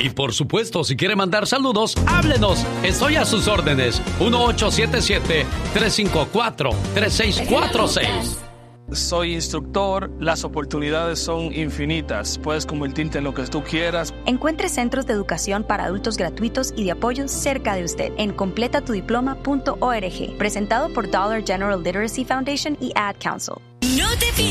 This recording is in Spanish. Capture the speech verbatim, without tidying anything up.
Y por supuesto, si quiere mandar saludos, háblenos. Estoy a sus órdenes. uno ocho siete siete, tres cinco cuatro, tres seis cuatro seis. Soy instructor, las oportunidades son infinitas. Puedes convertirte en lo que tú quieras. Encuentre centros de educación para adultos gratuitos y de apoyo cerca de usted en completa tu diploma punto org. Presentado por Dollar General Literacy Foundation y Ad Council. No te pierdas